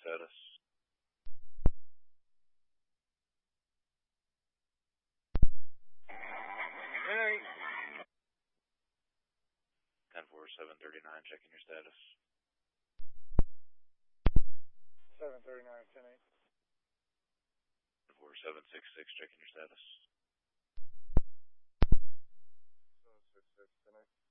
status. 10-4-739, checking your status. 739, 10-8. 4766, checking your status. 766, 10-8.